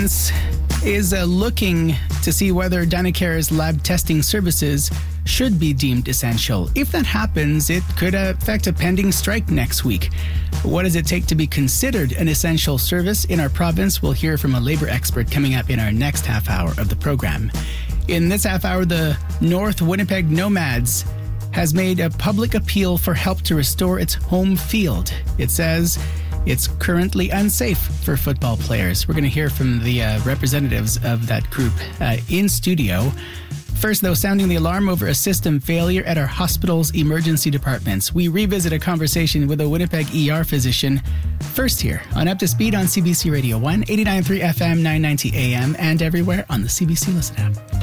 is looking to see whether Dynacare's lab testing services should be deemed essential. If that happens, it could affect a pending strike next week. What does it take to be considered an essential service in our province? We'll hear from a labor expert coming up in our next half hour of the program. In this half hour, the North Winnipeg Nomads has made a public appeal for help to restore its home field. It says it's currently unsafe for football players. We're going to hear from the representatives of that group in studio. First, though, sounding the alarm over a system failure at our hospital's emergency departments. We revisit a conversation with a Winnipeg ER physician. First here on Up to Speed on CBC Radio 1, 89.3 FM, 990 AM, and everywhere on the CBC Listen app.